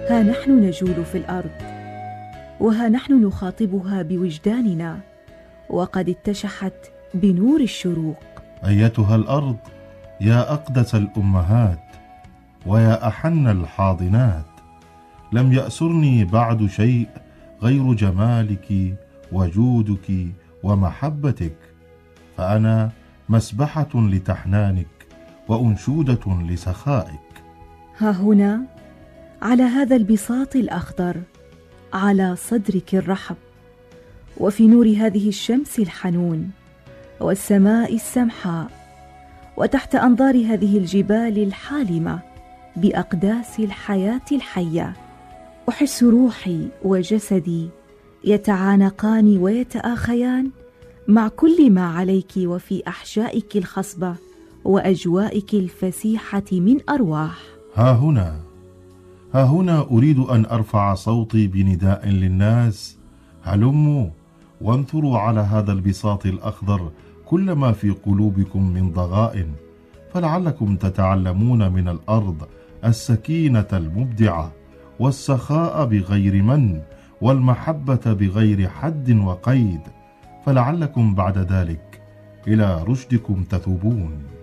ها نحن نجول في الأرض، وها نحن نخاطبها بوجداننا، وقد اتشحت بنور الشروق. أيتها الأرض يا أقدس الأمهات ويا أحن الحاضنات، لم يأسرني بعد شيء غير جمالك وجودك ومحبتك، فأنا مسبحة لتحنانك وأنشودة لسخائك. ها هنا على هذا البساط الأخضر، على صدرك الرحب، وفي نور هذه الشمس الحنون والسماء السمحاء، وتحت أنظار هذه الجبال الحالمة بأقداس الحياة الحية، أحس روحي وجسدي يتعانقان ويتآخيان مع كل ما عليك وفي أحشائك الخصبة وأجوائك الفسيحة من أرواح. ها هنا أريد أن أرفع صوتي بنداء للناس: هلموا وانثروا على هذا البساط الأخضر كل ما في قلوبكم من ضغائن، فلعلكم تتعلمون من الأرض السكينة المبدعة والسخاء بغير من، والمحبة بغير حد وقيد، فلعلكم بعد ذلك إلى رشدكم تثوبون.